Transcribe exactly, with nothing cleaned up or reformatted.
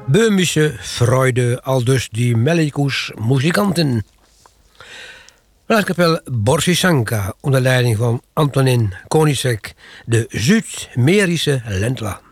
Böhmische Freude, aldus die Mellikus muzikanten. Blaaskapel Borsisanka onder leiding van Antonin Konicek, de Zuid-Merische Lentla.